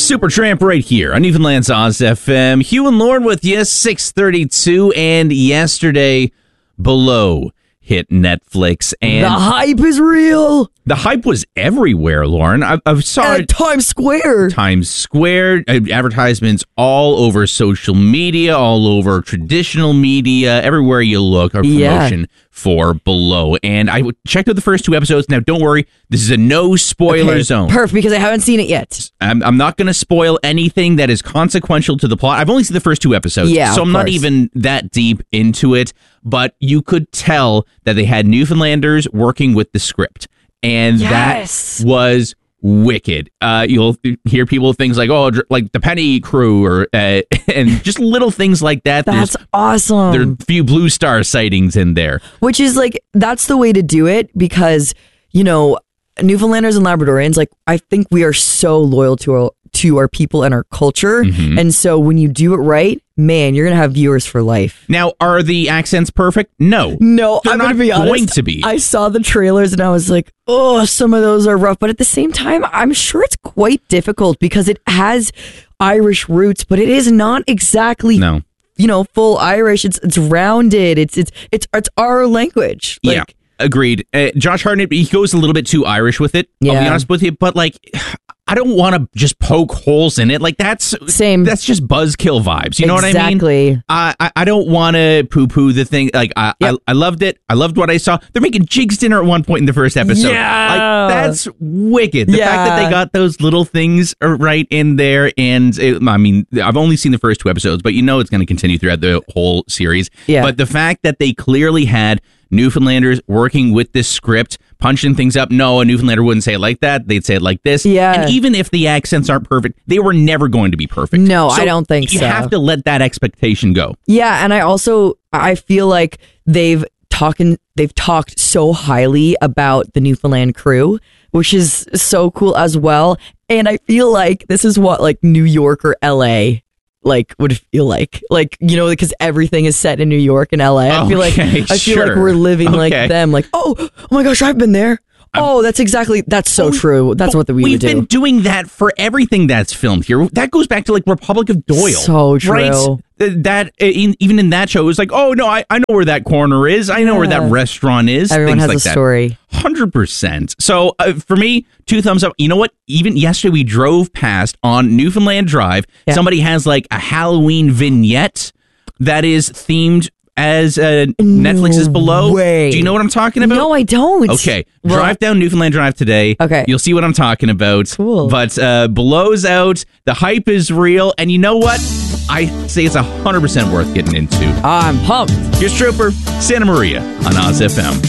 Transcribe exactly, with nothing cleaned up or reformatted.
Supertramp right here on Newfoundland's Oz F M. Hugh and Lauren with you, six thirty-two, and yesterday, Below hit Netflix. And the hype is real. The hype was everywhere, Lauren. I, I saw At it. Times Square. Times Square, advertisements all over social media, all over traditional media, everywhere you look, a promotion Yeah. for Below. And I checked out the first two episodes. Now, don't worry, this is a no spoiler Okay, zone. Perfect, because I haven't seen it yet. I'm, I'm not going to spoil anything that is consequential to the plot. I've only seen the first two episodes, Yeah, so of I'm not course. even that deep into it. But you could tell that they had Newfoundlanders working with the script, and Yes. that was wicked. Uh, you'll hear people things like, "Oh, dr- like the Penny Crew," or uh, and just little things like that. That's There's, awesome. there are a few Blue Star sightings in there. Which is like, that's the way to do it because, you know, Newfoundlanders and Labradorians, like, I think we are so loyal to our, to our people and our culture. Mm-hmm. And so when you do it right, man, you're going to have viewers for life. Now, are the accents perfect? No. No, They're I'm not going to be honest. going to be. I saw the trailers and I was like, oh, some of those are rough. But at the same time, I'm sure it's quite difficult because it has Irish roots, but it is not exactly, No. you know, full Irish. It's it's rounded. It's it's it's it's our language. Like, Yeah, agreed. Uh, Josh Hartnett, he goes a little bit too Irish with it. I'll be Yeah. honest with you, but like, I don't want to just poke holes in it. Like that's Same. That's just buzzkill vibes. You know what I mean? Exactly. I I, I don't want to poo poo the thing. Like I, Yep. I I loved it. I loved what I saw. They're making Jig's dinner at one point in the first episode. Yeah. like that's wicked. The fact that Yeah. they got those little things are right in there, and it, I mean, I've only seen the first two episodes, but you know it's going to continue throughout the whole series. Yeah. But the fact that they clearly had Newfoundlanders working with this script, punching things up. No, a Newfoundlander wouldn't say it like that. They'd say it like this. Yeah. And even if the accents aren't perfect, they were never going to be perfect. No, I don't think you so. You have to let that expectation go. Yeah, and I also I feel like they've talking they've talked so highly about the Newfoundland crew, which is so cool as well. And I feel like this is what like New York or L A like would feel like, like, you know, because everything is set in New York and L A. I feel like Okay, I feel like sure. we're living like Okay. them. Like, oh, oh my gosh, I've been there. Oh, that's exactly that's so Oh, true. That's But what the we we've would do. been doing that for everything that's filmed here. That goes back to like Republic of Doyle. So true. Right? Th- That in, even in that show, it was like, oh no, I, I know where that corner is. I know where that Yeah. restaurant is. Everyone things has like a that. story. Hundred percent. So uh, for me, two thumbs up. You know what? Even yesterday, we drove past on Newfoundland Drive. Yeah. Somebody has like a Halloween vignette that is themed as uh, Netflix's Below. way. Do you know what I'm talking about? No, I don't. Okay, Well- drive down Newfoundland Drive today. Okay. You'll see what I'm talking about. Cool. But uh, Below's out. The hype is real. And you know what? I say it's one hundred percent worth getting into. I'm pumped. Here's Trooper, Santa Maria on Oz F M.